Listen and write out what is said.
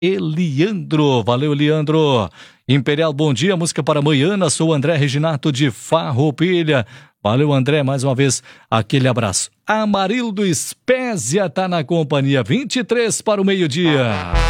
Eliandro. Valeu, Eliandro. Imperial, bom dia, música para amanhã. Sou o André Reginato de Farroupilha. Valeu, André, mais uma vez, aquele abraço. Amarildo Espésia tá na companhia, 23 para o meio-dia.